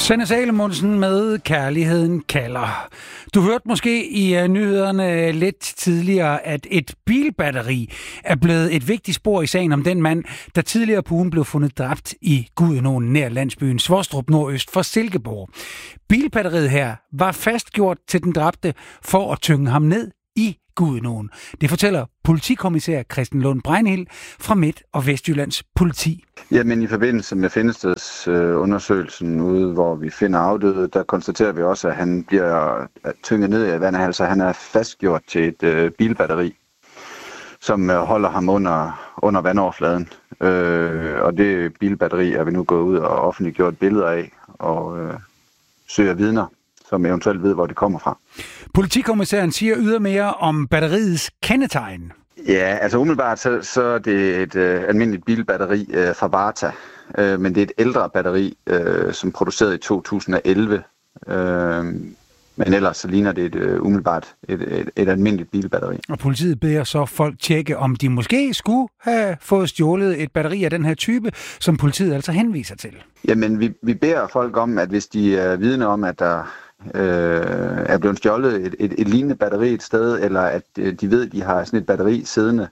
Sanne Salomonsen med Kærligheden kalder. Du hørte måske i nyhederne lidt tidligere, at et bilbatteri er blevet et vigtigt spor i sagen om den mand, der tidligere på ugen blev fundet dræbt i Gudenåen nær landsbyen Svostrup nordøst for Silkeborg. Bilbatteriet her var fastgjort til den dræbte for at tynge ham ned i Gudenåen. Det fortæller politikommissær Christian Lund Breinhild fra Midt- og Vestjyllands politi. Jamen i forbindelse med findestedsundersøgelsen ude, hvor vi finder afdøde, der konstaterer vi også, at han bliver tynget ned i vandet. Altså han er fastgjort til et bilbatteri, som holder ham under vandoverfladen. Og det bilbatteri er vi nu gået ud og offentliggjort billeder af og søger vidner, som eventuelt ved, hvor det kommer fra. Politikommissæren siger ydermere om batteriets kendetegn. Ja, altså umiddelbart så er det et almindeligt bilbatteri fra Varta, men det er et ældre batteri, som er produceret i 2011. Men ellers så ligner det umiddelbart et almindeligt bilbatteri. Og politiet beder så folk tjekke, om de måske skulle have fået stjålet et batteri af den her type, som politiet altså henviser til. Jamen, vi beder folk om, at hvis de er vidne om, at der er blevet stjålet et lignende batteri et sted, eller at de ved, at de har sådan et batteri siddende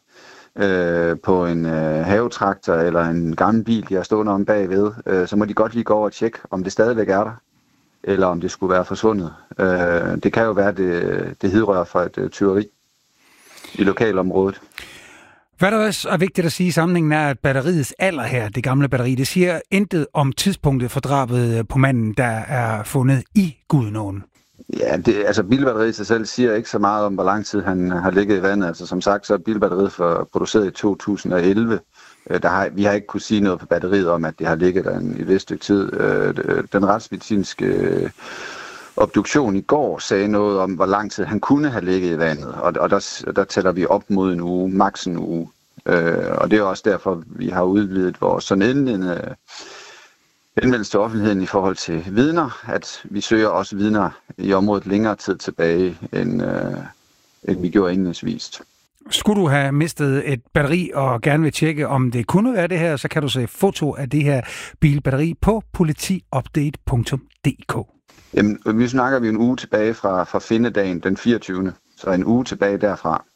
på en havetraktor eller en gammel bil, de har stående om bagved, så må de godt lige gå over og tjekke, om det stadigvæk er der, eller om det skulle være forsvundet. Det kan jo være, det hidrører fra et tyveri i lokalområdet. Hvad der også er vigtigt at sige i sammenhængen er, at batteriets alder her, det gamle batteri, det siger intet om tidspunktet for drabet på manden, der er fundet i Gudenåen. Ja, altså bilbatteriet sig selv siger ikke så meget om, hvor lang tid han har ligget i vandet. Altså som sagt, så er bilbatteriet produceret i 2011. Vi har ikke kunne sige noget på batteriet om, at det har ligget der i et vist stykke tid. Den retsmedicinske obduktion i går sagde noget om, hvor lang tid han kunne have ligget i vandet, og der tæller vi op mod en uge, maks en uge. Og det er også derfor, vi har udvidet vores sådan indledende henvendelse til offentligheden i forhold til vidner, at vi søger også vidner i området længere tid tilbage, end vi gjorde indledningsvis. Skulle du have mistet et batteri og gerne vil tjekke, om det kunne være det her, så kan du se foto af det her bilbatteri på politiupdate.dk. Jamen, vi snakker en uge tilbage fra findedagen den 24. Så en uge tilbage derfra.